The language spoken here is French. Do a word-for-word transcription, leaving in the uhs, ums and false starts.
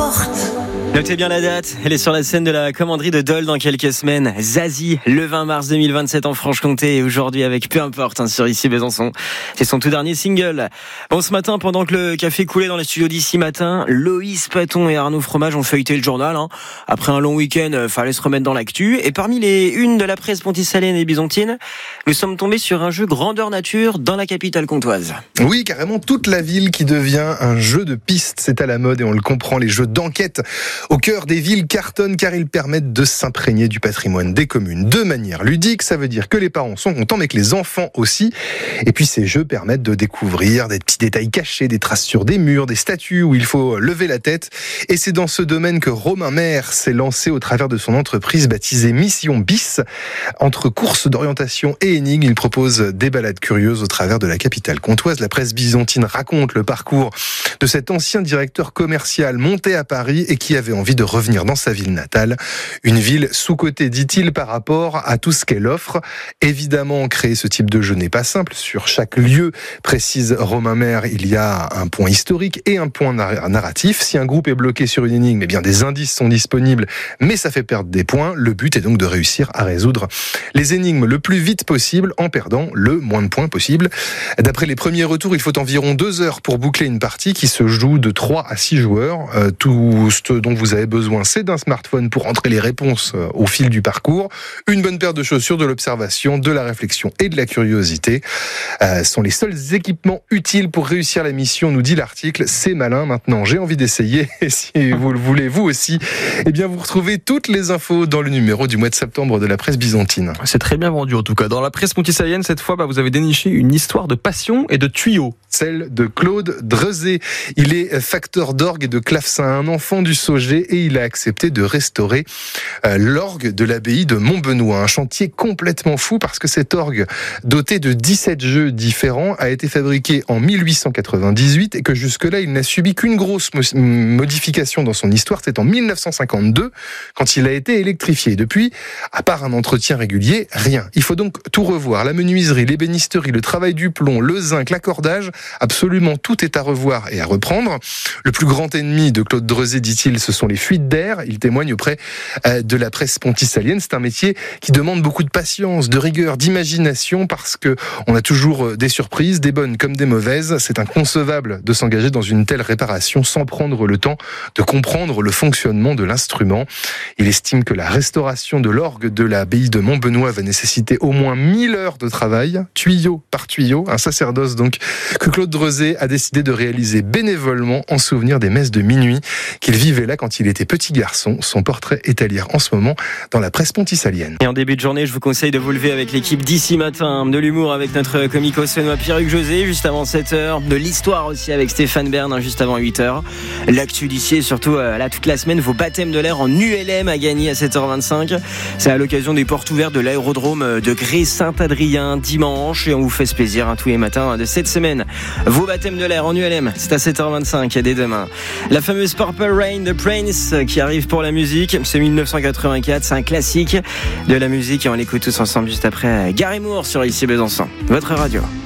porte. Notez bien la date, elle est sur la scène de la commanderie de Dole dans quelques semaines. Zazie, le vingt mars deux mille vingt-sept en Franche-Comté et aujourd'hui avec Peu importe hein, sur Ici Besançon. C'est son tout dernier single. Bon, ce matin, pendant que le café coulait dans les studios d'Ici Matin, Loïs Paton et Arnaud Fromage ont feuilleté le journal. Hein. Après un long week-end, euh, fallait se remettre dans l'actu. Et parmi les unes de la presse ponticalienne et byzantine, nous sommes tombés sur un jeu grandeur nature dans la capitale comtoise. Oui, carrément toute la ville qui devient un jeu de piste. C'est à la mode et on le comprend, les jeux d'enquête au cœur des villes cartonnent car ils permettent de s'imprégner du patrimoine des communes de manière ludique. Ça veut dire que les parents sont contents mais que les enfants aussi. Et puis ces jeux permettent de découvrir des petits détails cachés, des traces sur des murs, des statues où il faut lever la tête. Et c'est dans ce domaine que Romain Maire s'est lancé au travers de son entreprise baptisée Mission Bis. Entre courses d'orientation et énigmes, il propose des balades curieuses au travers de la capitale comtoise. La presse byzantine raconte le parcours de cet ancien directeur commercial monté à Paris et qui avait envie de revenir dans sa ville natale. Une ville sous-cotée, dit-il, par rapport à tout ce qu'elle offre. Évidemment, créer ce type de jeu n'est pas simple. Sur chaque lieu, précise Romain Maire, il y a un point historique et un point narratif. Si un groupe est bloqué sur une énigme, eh bien des indices sont disponibles, mais ça fait perdre des points. Le but est donc de réussir à résoudre les énigmes le plus vite possible en perdant le moins de points possible. D'après les premiers retours, il faut environ deux heures pour boucler une partie qui se joue de trois à six joueurs. Euh, tout ce dont vous avez besoin, c'est d'un smartphone pour entrer les réponses au fil du parcours, une bonne paire de chaussures, de l'observation, de la réflexion et de la curiosité. Euh, sont les seuls équipements utiles pour réussir la mission, nous dit l'article. C'est malin, maintenant j'ai envie d'essayer. Et si vous le voulez, vous aussi, eh bien vous retrouvez toutes les infos dans le numéro du mois de septembre de la presse byzantine. C'est très bien vendu en tout cas. Dans la presse ponticalienne, cette fois, bah, vous avez déniché une histoire de passion et de tuyaux. Celle de Claude Drezé. Il est facteur d'orgue et de clavecin, un enfant du Sauget, et il a accepté de restaurer euh, l'orgue de l'abbaye de Montbenoît. Un chantier complètement fou parce que cet orgue, doté de dix-sept jeux différents, a été fabriqué en mille huit cent quatre-vingt-dix-huit et que jusque-là, il n'a subi qu'une grosse mo- modification dans son histoire. C'est en mille neuf cent cinquante-deux quand il a été électrifié. Depuis, à part un entretien régulier, rien. Il faut donc tout revoir. La menuiserie, l'ébénisterie, le travail du plomb, le zinc, l'accordage, absolument tout est à revoir et à reprendre. Le plus grand ennemi de Claude Drezé, dit-il, ce sont les fuites d'air. Il témoigne auprès de la presse ponticalienne. C'est un métier qui demande beaucoup de patience, de rigueur, d'imagination parce que on a toujours des surprises, des bonnes comme des mauvaises. C'est inconcevable de s'engager dans une telle réparation sans prendre le temps de comprendre le fonctionnement de l'instrument. Il estime que la restauration de l'orgue de l'abbaye de Montbenoît va nécessiter au moins mille heures de travail, tuyau par tuyau, un sacerdoce donc que Claude Drezé a décidé de réaliser bénévolement en souvenir des messes de minuit qu'il vivait là quand il était petit garçon. Son portrait est à lire en ce moment dans la presse ponticalienne. Et en début de journée, je vous conseille de vous lever avec l'équipe d'Ici Matin, de l'humour avec notre comico Benoît Pierruc José juste avant sept heures, de l'histoire aussi avec Stéphane Bern juste avant huit heures. L'actu d'ici et surtout là toute la semaine, vos baptêmes de l'air en U L M à gagner à sept heures vingt-cinq. C'est à l'occasion des portes ouvertes de l'aérodrome de Grès-Saint-Adrien dimanche et on vous fait ce plaisir hein, tous les matins de cette semaine. Vos baptêmes de l'air en U L M, c'est à sept heures vingt-cinq et dès demain. La fameuse Purple Rain de Prince qui arrive pour la musique, c'est dix-neuf cent quatre-vingt-quatre, c'est un classique de la musique et on l'écoute tous ensemble juste après Gary Moore sur Ici Besançon, votre radio.